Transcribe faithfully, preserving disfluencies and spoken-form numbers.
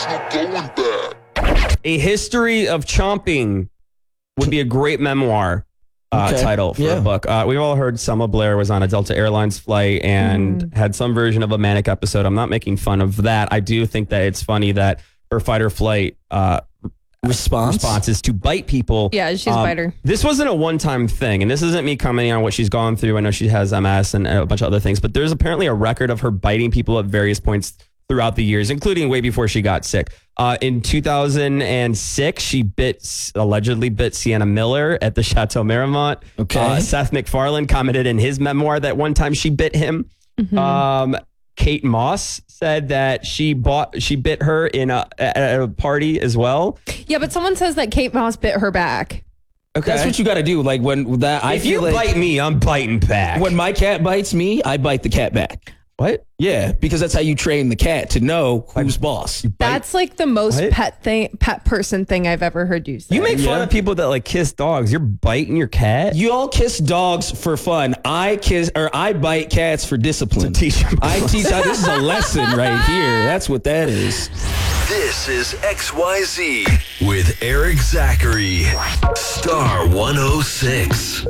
no going back. A History of Chomping would be a great memoir uh, Okay. title for Yeah. a book. Uh, we've all heard Selma Blair was on a Delta Airlines flight and Mm. had some version of a manic episode. I'm not making fun of that. I do think that it's funny that her fight or flight uh, Response. response is to bite people. Yeah, she's Um, a biter. This wasn't a one-time thing, and this isn't me commenting on what she's gone through. I know she has M S and a bunch of other things, but there's apparently a record of her biting people at various points throughout the years, including way before she got sick. Uh, in two thousand six, she bit, allegedly bit Sienna Miller at the Chateau Marmont. Okay. Uh, Seth MacFarlane commented in his memoir that one time she bit him. Um, Kate Moss said that she bought, she bit her in a, at a party as well. Yeah, but someone says that Kate Moss bit her back. Okay. That's what you got to do. Like when that, I if feel you like bite me, I'm biting back. when my cat bites me, I bite the cat back. What? Yeah, because that's how you train the cat to know who's boss. That's like the most What? pet thing, pet person thing I've ever heard you say. You make fun Yeah. of people that like kiss dogs. You're biting your cat. You all kiss dogs for fun. I kiss or I bite cats for discipline. To teach 'em. I teach. uh, This is a lesson right here. That's what that is. This is X Y Z with Eric Zachary. Star one oh six.